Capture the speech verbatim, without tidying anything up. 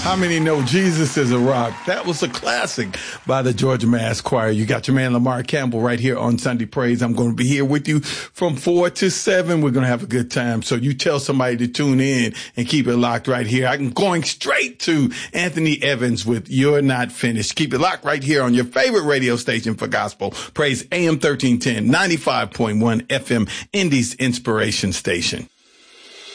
How many know Jesus is a rock? That was a classic by the Georgia Mass Choir. You got your man Lamar Campbell right here on Sunday Praise. I'm going to be here with you from four to seven. We're going to have a good time. So you tell somebody to tune in and keep it locked right here. I'm going straight to Anthony Evans with You're Not Finished. Keep it locked right here on your favorite radio station for gospel praise, A M thirteen ten, ninety-five point one F M, Indy's Inspiration Station.